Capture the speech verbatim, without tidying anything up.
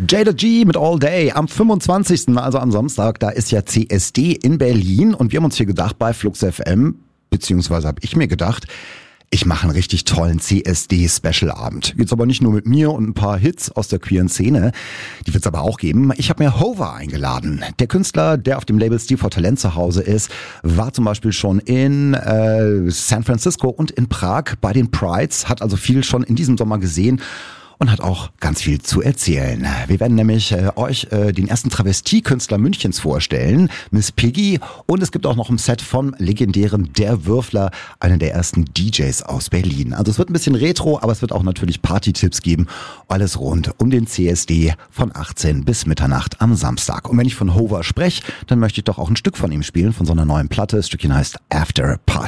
Jada G mit All Day am fünfundzwanzigsten, also am Samstag, da ist ja C S D in Berlin und wir haben uns hier gedacht bei Flux F M, beziehungsweise habe ich mir gedacht, ich mache einen richtig tollen C S D-Special-Abend. Jetzt aber nicht nur mit mir und ein paar Hits aus der queeren Szene, die wird es aber auch geben. Ich habe mir Hover eingeladen. Der Künstler, der auf dem Label Steel for Talent zu Hause ist, war zum Beispiel schon in äh, San Francisco und in Prag bei den Prides, hat also viel schon in diesem Sommer gesehen und hat auch ganz viel zu erzählen. Wir werden nämlich äh, euch äh, den ersten Travestie-Künstler Münchens vorstellen, Miss Piggy. Und es gibt auch noch ein Set vom legendären Der Würfler, einen der ersten D Js aus Berlin. Also es wird ein bisschen retro, aber es wird auch natürlich Party-Tipps geben. Alles rund um den C S D von achtzehn bis Mitternacht am Samstag. Und wenn ich von Hover spreche, dann möchte ich doch auch ein Stück von ihm spielen, von so einer neuen Platte. Das Stückchen heißt After Party.